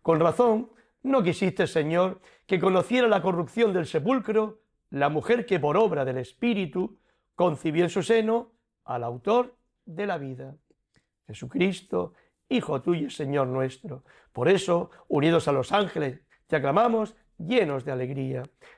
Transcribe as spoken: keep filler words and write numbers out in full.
Con razón, no quisiste, Señor, que conociera la corrupción del sepulcro la mujer que por obra del Espíritu concibió en su seno al autor de la vida. Jesucristo, Hijo tuyo y Señor nuestro. Por eso, unidos a los ángeles, te aclamamos llenos de alegría.